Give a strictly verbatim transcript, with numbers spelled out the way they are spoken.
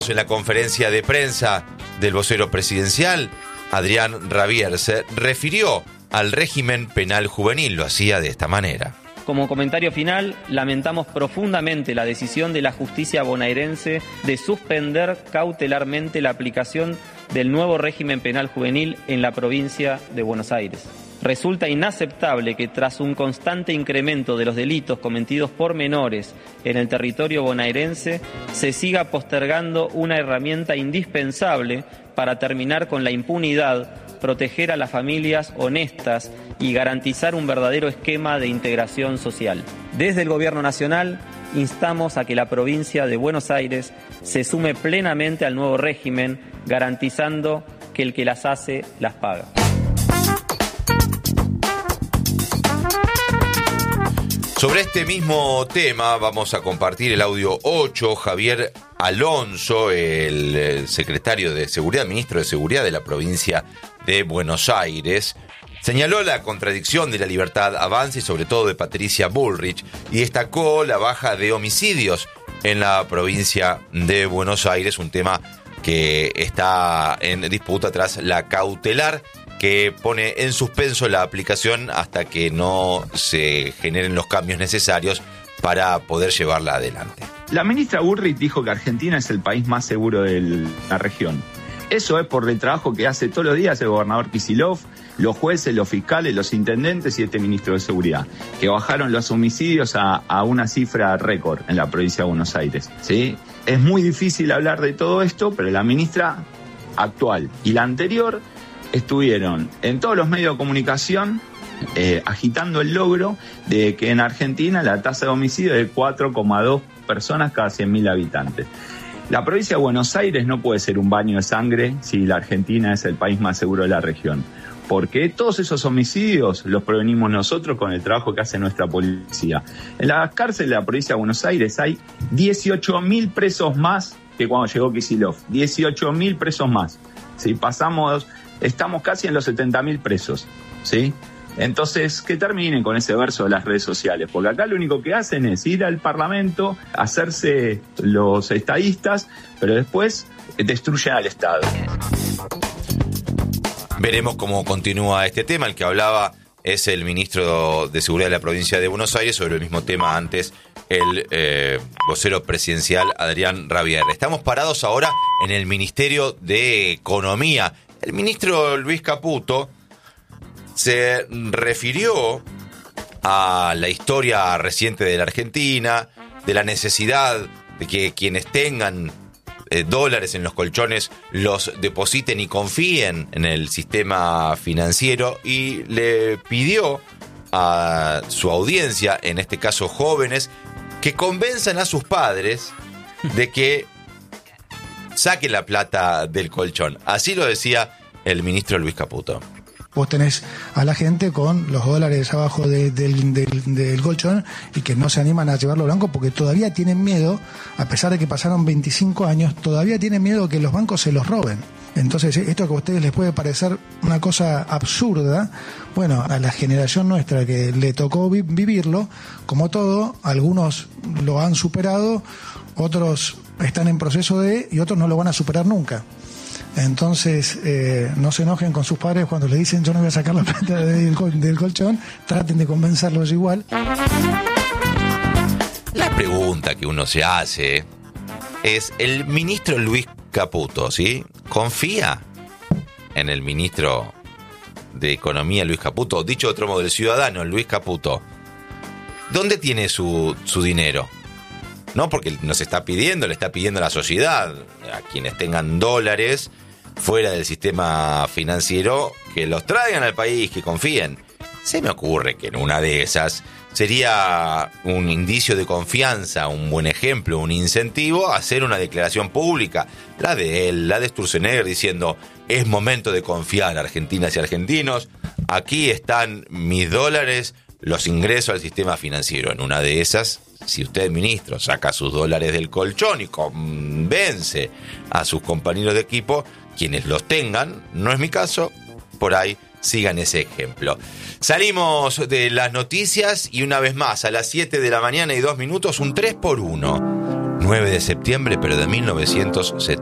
En la conferencia de prensa del vocero presidencial, Adrián Rabier se refirió al régimen penal juvenil. Lo hacía de esta manera. Como comentario final, lamentamos profundamente la decisión de la justicia bonaerense de suspender cautelarmente la aplicación del nuevo régimen penal juvenil en la provincia de Buenos Aires. Resulta inaceptable que tras un constante incremento de los delitos cometidos por menores en el territorio bonaerense se siga postergando una herramienta indispensable para terminar con la impunidad, proteger a las familias honestas y garantizar un verdadero esquema de integración social. Desde el Gobierno Nacional instamos a que la provincia de Buenos Aires se sume plenamente al nuevo régimen, garantizando que el que las hace las paga. Sobre este mismo tema vamos a compartir el audio ocho. Javier Alonso, el secretario de Seguridad, ministro de Seguridad de la provincia de Buenos Aires, señaló la contradicción de la Libertad Avanza y sobre todo de Patricia Bullrich y destacó la baja de homicidios en la provincia de Buenos Aires, un tema que está en disputa tras la cautelar que pone en suspenso la aplicación hasta que no se generen los cambios necesarios para poder llevarla adelante. La ministra Bullrich dijo que Argentina es el país más seguro de la región. Eso es por el trabajo que hace todos los días el gobernador Kicillof, los jueces, los fiscales, los intendentes y este ministro de Seguridad, que bajaron los homicidios a, a una cifra récord en la provincia de Buenos Aires, ¿sí? Es muy difícil hablar de todo esto, pero la ministra actual y la anterior estuvieron en todos los medios de comunicación eh, agitando el logro de que en Argentina la tasa de homicidio es de cuatro coma dos personas cada cien mil habitantes. La provincia de Buenos Aires no puede ser un baño de sangre si la Argentina es el país más seguro de la región, porque todos esos homicidios los prevenimos nosotros con el trabajo que hace nuestra policía. En las cárceles de la provincia de Buenos Aires hay dieciocho mil presos más que cuando llegó Kicillof, dieciocho mil presos más. ¿Sí? Pasamos... Estamos casi en los setenta mil presos, ¿sí? Entonces, que terminen con ese verso de las redes sociales, porque acá lo único que hacen es ir al Parlamento, hacerse los estadistas, pero después destruyen al Estado. Veremos cómo continúa este tema. El que hablaba es el ministro de Seguridad de la provincia de Buenos Aires, sobre el mismo tema antes el eh, vocero presidencial Adrián Rabier. Estamos parados ahora en el Ministerio de Economía. El ministro Luis Caputo se refirió a la historia reciente de la Argentina, de la necesidad de que quienes tengan eh, dólares en los colchones los depositen y confíen en el sistema financiero, y le pidió a su audiencia, en este caso jóvenes, que convenzan a sus padres de que saquen la plata del colchón. Así lo decía el ministro Luis Caputo. Vos tenés a la gente con los dólares abajo de, del, del, del colchón y que no se animan a llevarlo blanco porque todavía tienen miedo, a pesar de que pasaron veinticinco años, todavía tienen miedo que los bancos se los roben. Entonces, esto que a ustedes les puede parecer una cosa absurda, bueno, a la generación nuestra que le tocó vi- vivirlo, como todo, algunos lo han superado, otros están en proceso de, y otros no lo van a superar nunca. Entonces, eh, no se enojen con sus padres cuando le dicen yo no voy a sacar la plata del, col- del colchón, traten de convencerlos igual. La pregunta que uno se hace es, el ministro Luis Caputo, ¿sí? ¿Confía en el ministro de Economía Luis Caputo? Dicho de otro modo, el ciudadano Luis Caputo, ¿dónde tiene su, su dinero? No, porque nos está pidiendo, le está pidiendo a la sociedad, a quienes tengan dólares fuera del sistema financiero, que los traigan al país, que confíen. Se me ocurre que en una de esas sería un indicio de confianza, un buen ejemplo, un incentivo, hacer una declaración pública, la de él, la de Sturzenegger, diciendo, es momento de confiar, argentinas y argentinos, aquí están mis dólares, los ingreso al sistema financiero. En una de esas, si usted, ministro, saca sus dólares del colchón y convence a sus compañeros de equipo, quienes los tengan, no es mi caso, por ahí sigan ese ejemplo. Salimos de las noticias y una vez más, a las siete de la mañana y dos minutos, un tres por uno. nueve de septiembre, pero de mil novecientos setenta.